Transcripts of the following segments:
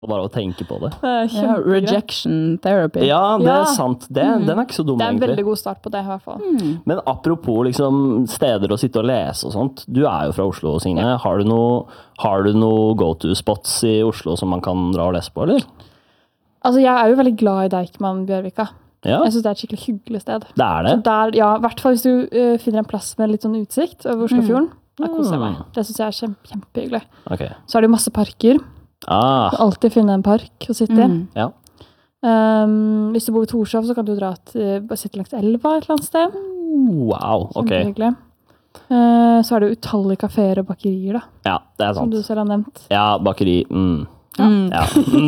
bare å tenke på det. Ja, rejection therapy. Ja, det er sant. Den er ikke så dum, Det er en egentlig. veldig god start på det, i hvert fall. Men apropos liksom, steder å sitte og lese og sånt. Du er jo fra Oslo, Signe. Har du noe go-to-spots i Oslo som man kan dra og lese på, eller? Altså, jeg er jo veldig glad i Deichman Bjørvika. Ja, Jeg synes det er et skikkelig hyggelig sted. det er det. Så der, ja, i hvert fall hvis du finner en plass med litt sånn utsikt over Oslofjorden, da koser jeg meg. Det synes jeg er kjempehyggelig. Ok. Så er det jo masse parker. Du alltid finne en park å sitte i. Ja. Hvis du bor i Torshov, så kan du dra bare sitte langs elva et eller annet sted. Wow, ok. Kjempehyggelig. Så er det utallige kaféer og bakerier, da, Ja, det er som sant. du selv har nevnt. Ja, bakeri. Ja.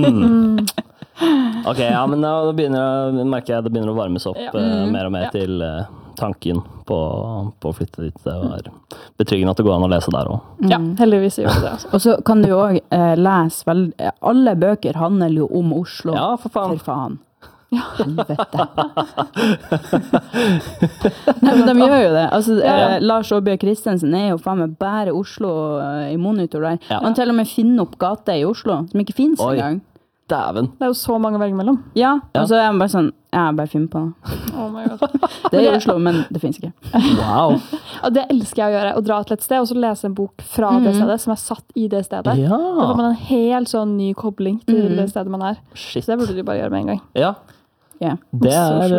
Ok, ja, men da merker jeg det begynner å varmes opp mer og mer til tanken på å flytte dit. Det var betryggende at det går an å lese der også. Ja, heldigvis gjør det. Altså. Og så kan du jo også lese alle bøker handler jo om Oslo. Ja, for faen. For faen. Helvete. Nei, men de gjør jo det. Altså, Lars Aabye Christensen er jo faen meg bare Oslo i monitor der. Ja. Man til og med finner opp gater i Oslo, som ikke finnes Oi. engang. Dæven. Det er jo så mange å velge mellom. Ja, og så er jeg bare sånn, jeg bare finner på det. Oh my God. Det er i Oslo, men det finnes ikke. Wow. Og det elsker jeg å gjøre, å dra til et sted, og så lese en bok fra det stedet, som er satt i det stedet. Ja. Da får man en helt sånn ny kobling til det stedet man er. Shit. Så det burde du bare gjøre med en gang. Ja, Ja. det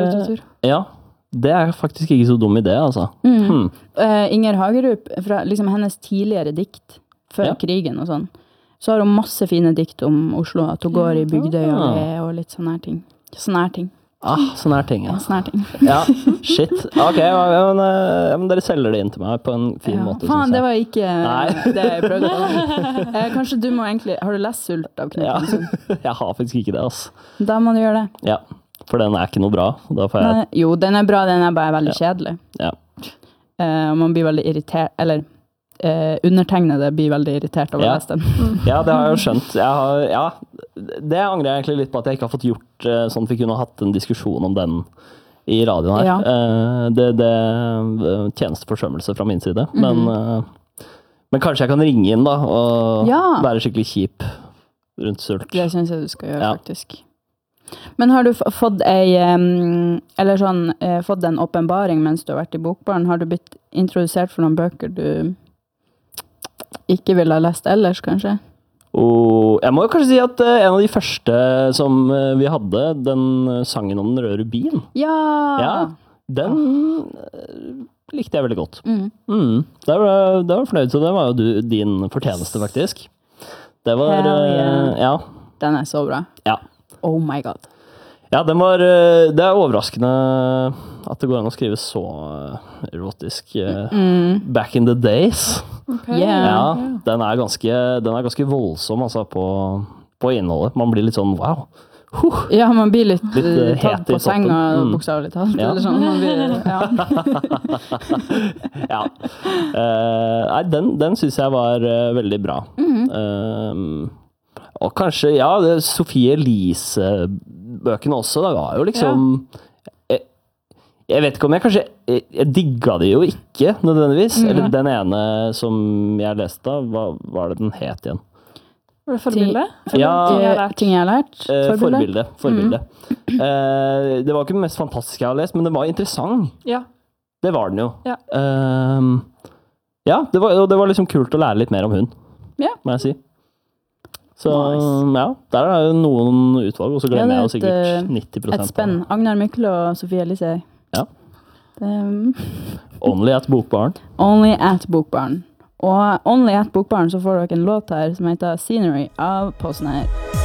er faktisk ikke så dum idé, altså. Inger Hagerup, fra liksom hennes tidligere dikt, før krigen og sånn, så har hun masse fine dikt om Oslo, at hun går i Bygdøy og litt sånne her ting. Sånne her ting. Sånne her ting, ja. Sånne her ting. Ja, shit. Ok, men dere selger det inn til meg på en fin måte. Faen, synes jeg. det var ikke Nei. det jeg prøvde på. Kanskje du må egentlig, har du lest Sult av Knut Ja, Hamsun? jeg har faktisk ikke det, altså. Da må du gjøre det. Ja, for den er ikke noe bra. Da får jeg... Nei, jo, den er bra, den er bare veldig kjedelig. Ja. Man blir veldig irritert, eller undertegnede blir veldig irritert over å lese den. Ja, det har jeg jo skjønt. Det angrer jeg egentlig litt på at jeg ikke har fått gjort, sånn at vi kunne hatt en diskusjon om den i radioen her. Ja. Det tjenesteforsømmelse fra min side, men kanskje jeg kan ringe inn da, og være skikkelig kjip rundt Sult. Det synes jeg du skal gjøre, faktisk. Men har du fått fått en åpenbaring mens du har vært i bokbaren? Har du blitt introdusert for noen bøker du ikke ville ha lest ellers, kanskje? Og jeg må jo kanskje si at en av de første som vi hadde, den sangen om den røde rubin. Ja, den likte jeg veldig godt. Det var fornøyd, så det var jo din fortjeneste, faktisk. Det var, ja. Den er så bra. Ja. Oh my god. Ja, det er overraskende at det går an å skrive så erotisk back in the days. Okay. Ja, den er ganske voldsom altså, på innholdet. Man blir litt sånn, wow. Ja, man blir litt het tatt på i senga, toppen. bokstavelig talt. Ja. Eller sånn, man blir, Ja. Nei, den synes jeg var veldig bra. Og kanskje, Sofie Elise-bøkene også, det var jo liksom... Jeg vet ikke om jeg digget det jo ikke, nødvendigvis. Eller den ene som jeg leste av, hva var det den het igjen? Var det forbilde? Ting jeg har lært? Forbilde. Det var ikke det mest fantastiske jeg har lest, men den var interessant. Ja. Det var den jo. Ja. Det var liksom kult å lære litt mer om hun, må jeg si. Så der er jo noen utvalg, og så glemmer jeg jo sikkert 90%. Et spenn. Agnar Mykle og Sofie Elise. Ja. Only at Bokbaren. Only at Bokbaren. Og Only at Bokbaren så får dere en låt her som heter Scenery av Posen her.